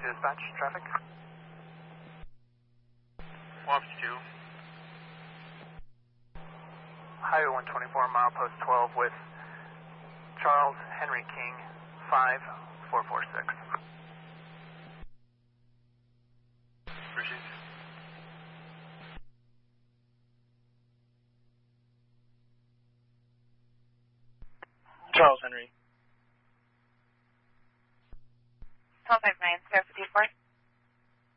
dispatch, traffic. 152. Highway 124, milepost 12 with Charles Henry King, 5446. Proceed. Charles Henry. 1259, Sierra 54.